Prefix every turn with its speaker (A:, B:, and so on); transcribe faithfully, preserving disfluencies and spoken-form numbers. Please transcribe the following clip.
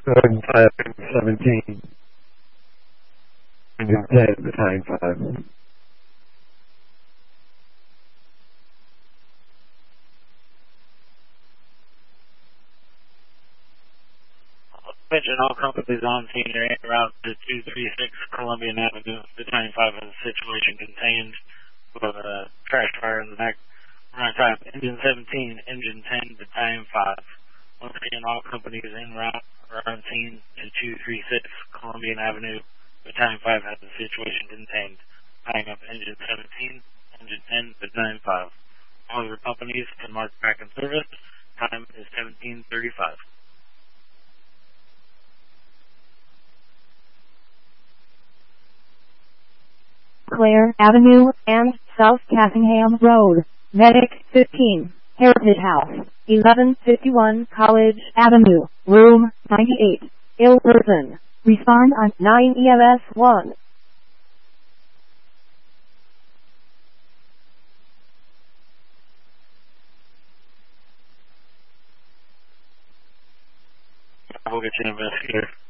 A: Engine five, seventeen. Engine ten, battalion five.
B: Attention all companies on scene are en route to two thirty-six Columbian Avenue. Battalion five has a situation contained with a crash fire in the back. Run time, engine seventeen, engine ten, battalion five. Once again, all companies en route are on scene to two thirty-six Columbian Avenue. Battalion five has a situation contained. Tying up engine seventeen, engine ten, battalion five. All your companies can march back in service. Time is seventeen thirty-five.
C: Clare Avenue and South Cassingham Road. Medic fifteen, Heritage House, eleven fifty-one College Avenue, Room ninety-eight. Ill person. Respond on nine E M S one.
B: We'll get you an investigator.